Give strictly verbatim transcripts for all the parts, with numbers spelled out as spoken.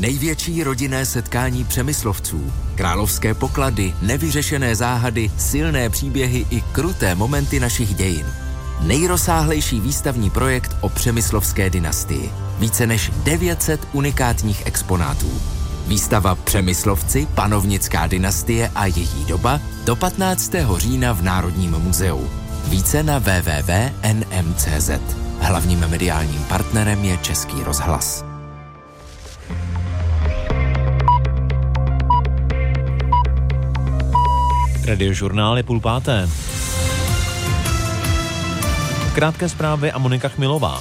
Největší rodinné setkání Přemyslovců. Královské poklady, nevyřešené záhady, silné příběhy i kruté momenty našich dějin. Nejrozsáhlejší výstavní projekt o přemyslovské dynastii. Více než devět set unikátních exponátů. Výstava Přemyslovci, panovnická dynastie a její doba do patnáctého října v Národním muzeu. Více na w w w tečka n m tečka c z. Hlavním mediálním partnerem je Český rozhlas. Radiožurnál je půl páté. Krátké zprávy a Monika Chmilová.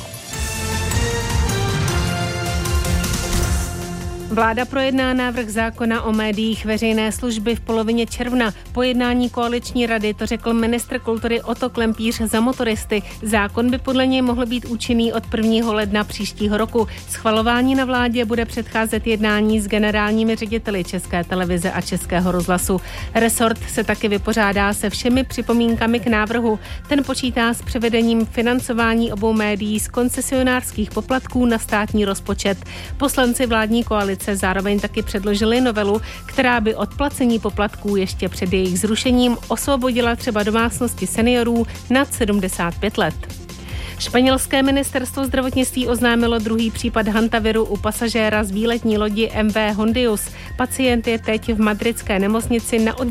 Vláda projedná návrh zákona o médiích veřejné služby v polovině června. Po jednání koaliční rady to řekl ministr kultury Otto Klempíř za Motoristy. Zákon by podle něj mohl být účinný od prvního ledna příštího roku. Schvalování na vládě bude předcházet jednání s generálními řediteli České televize a Českého rozhlasu. Resort se taky vypořádá se všemi připomínkami k návrhu. Ten počítá s převedením financování obou médií z koncesionářských poplatků na státní rozpočet. Poslanci vládní koalice zároveň taky předložili novelu, která by od placení poplatků ještě před jejich zrušením osvobodila třeba domácnosti seniorů nad sedmdesát pět let. Španělské ministerstvo zdravotnictví oznámilo druhý případ hantaviru u pasažéra z výletní lodi M V Hondius. Pacient je teď v madridské nemocnici na